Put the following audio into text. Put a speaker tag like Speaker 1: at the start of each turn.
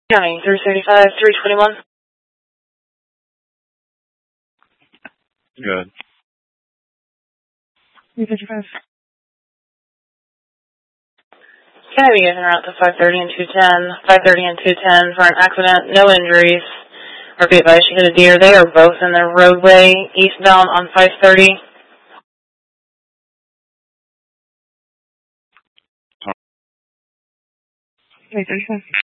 Speaker 1: County, 335, 321.
Speaker 2: Good.
Speaker 1: 355. Kennedy is en route to 530 and 210. 530 and 210 for an accident, no injuries. Or be advised, she hit a deer. They are both in the roadway eastbound on 530. 335.